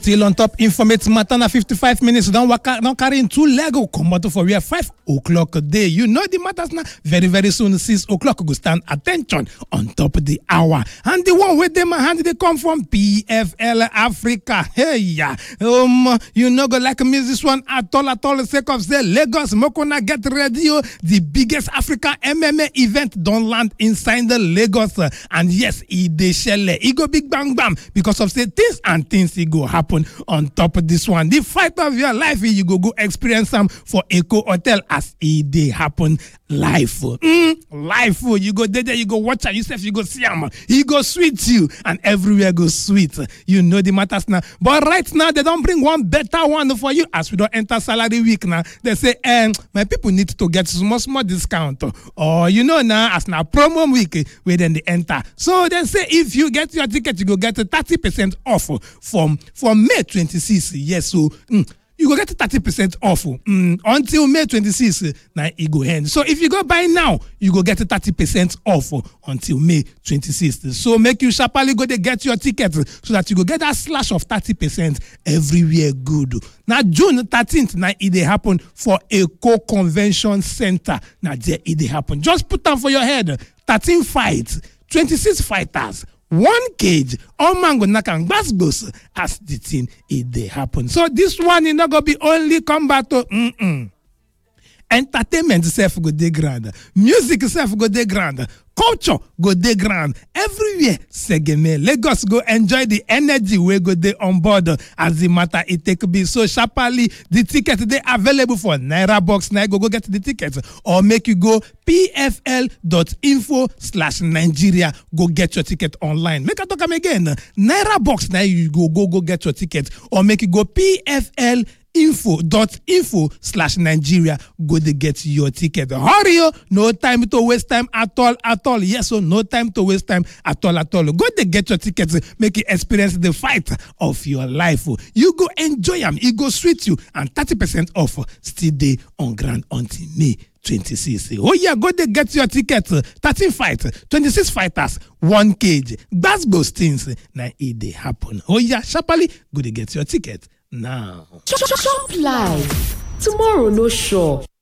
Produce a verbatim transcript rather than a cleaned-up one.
Still on top, informate matter na fifty-five minutes. Don't work out, don't carry in two Lego. Come out for where five o'clock a day. You know the matters now. Very, very soon, six o'clock go stand attention on top of the hour. And the one with them hand they come from P F L Africa. Hey, yeah. Um, you know, go like miss this one at all, at all. Sake of say Lagos, Mokona get ready. Oh, the biggest Africa M M A event don't land inside the Lagos. And yes, it dey shele. It go big bang bam because of say things and things it go happen on top of this one. The fight of your life, you go go experience them for Eco Hotel as it dey happen live. Mm, live. You go there, you go watch it yourself, you go see them. He go sweet you and everywhere goes sweet. You know the matters now. But right now, they don't bring one better one for you as we don't enter salary week now. They say, um, my people need to get small, small discount. Or, you know now, as now promo week, where then they enter. So they say, if you get your ticket, you go get thirty percent off from, from May twenty-sixth. Yes, so... Mm, you go get thirty percent off mm, until May twenty-sixth. Now it go end. So if you go buy now, you go get thirty percent off until May twenty-sixth. So make you sharply go to get your ticket so that you go get that slash of thirty percent everywhere good. Now June thirteenth, now it dey happen for Eco Convention Center. Now there it dey happen. Just put down for your head thirteen fights, twenty-six fighters. One cage, all man go knock and gbas as the thing it dey happen. So this one is not gonna be only combat to mm-mm. Entertainment self go dey grand, music self go dey grand, culture go dey grand. Everywhere segeme Lagos go enjoy the energy we go dey on board as the matter it take be. So sharply the ticket they available for Naira Box. Now go go get the ticket or make you go pfl.info slash Nigeria. Go get your ticket online. Make I talk am again. Naira Box. Now you go go go get your ticket or make you go pfl. info dot info slash Nigeria. Go to get your ticket. Hurry, no time to waste time at all at all. Yes, so no time to waste time at all at all. Go to get your tickets. Make you experience the fight of your life. You go enjoy them. It go sweet you and thirty percent off still day on ground until May twenty-sixth. Oh yeah, go to get your ticket. thirteen fights, twenty-six fighters, one cage. That's those things. Now it they happen. Oh yeah, sharply go to get your ticket now. Shop live. Tomorrow no sure.